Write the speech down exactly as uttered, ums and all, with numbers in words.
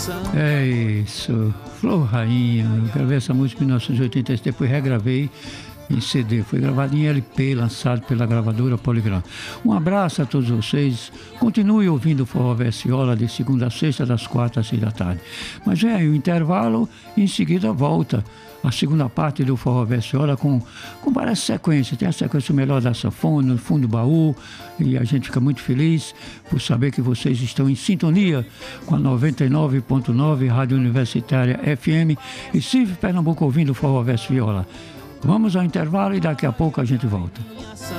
É isso, Flor Rainha. Eu gravei essa música em mil novecentos e oitenta e sete, depois regravei em C D. Foi gravado em L P, lançado pela gravadora Polygram. Um abraço a todos vocês. Continue ouvindo o Forró Verso Viola de segunda a sexta, das quatro às seis da tarde. Mas vem aí o intervalo e em seguida volta a segunda parte do Forró Verso Viola com, com várias sequências. Tem a sequência Melhor da Sanfona, no fundo do baú, e a gente fica muito feliz por saber que vocês estão em sintonia com a noventa e nove ponto nove Rádio Universitária F M e Cif Pernambuco ouvindo o Forró Verso Viola. Vamos ao intervalo e daqui a pouco a gente volta.